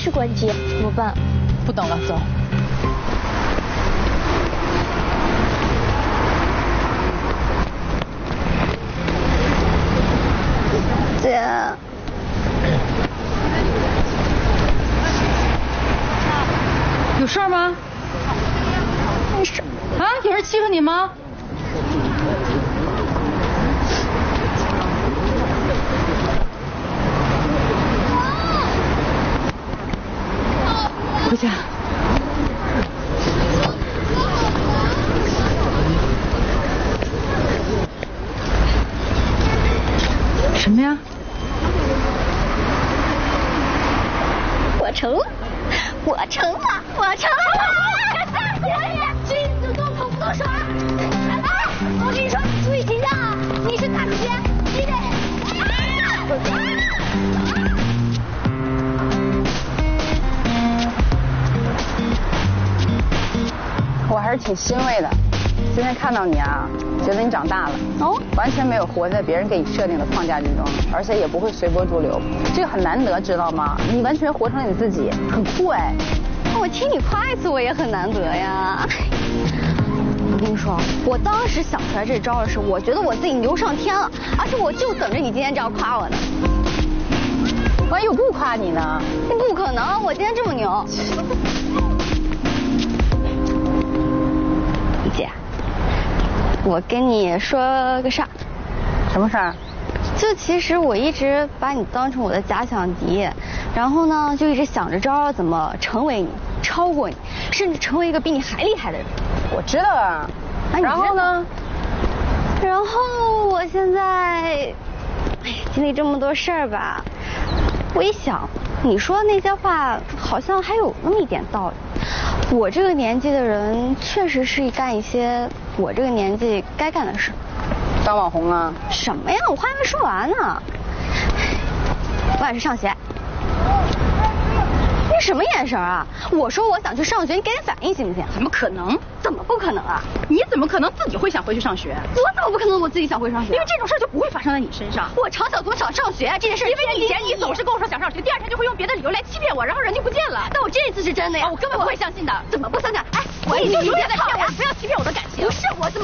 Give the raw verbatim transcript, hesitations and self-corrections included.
是关机，怎么办？ 不等了，走。 姐， 有事儿吗？ 没事。 啊，有人欺负你吗？回家。什么呀？ 我成了，我成了，我成了！爷爷，君子动口不动手啊！哎，我跟你说，注意形象啊！你是大主角，你得。 我还是挺欣慰的，今天看到你啊，觉得你长大了哦，完全没有活在别人给你设定的框架之中，而且也不会随波逐流，这个很难得，知道吗？你完全活成了你自己，很酷哎。 我听你夸一次，我也很难得呀。我跟你说，我当时想出来这招的时候，我觉得我自己牛上天了，而且我就等着你今天这样夸我呢。 万一我不夸你呢？ 不可能，我今天这么牛。姐，我跟你说个事儿。 什么事儿？ 就其实我一直把你当成我的假想敌，然后呢，就一直想着招怎么成为你，超过你，甚至成为一个比你还厉害的人。 我知道啊。然后呢？ 然后我现在，哎呀，经历这么多事儿吧，我一想，你说的那些话好像还有那么一点道理。我这个年纪的人，确实是干一些我这个年纪该干的事。 当网红啊？ 什么呀？我话还没说完呢。我想去上学。你什么眼神啊？我说我想去上学，你给点反应行不行？ 怎么可能？ 怎么不可能啊？ 你怎么可能自己会想回去上学？ 我怎么不可能我自己想回上学？ 因为这种事就不会发生在你身上。 我常想怎么想上学这件事， 因为以前你总是跟我说想上学，第二天就会用别的理由来欺骗我，然后人就不见了。 但我这一次是真的呀， 我根本不会相信的。 怎么不相信？哎， 我已经你永远在骗我， 呀！ 不要欺骗我的感情。 不是我怎么？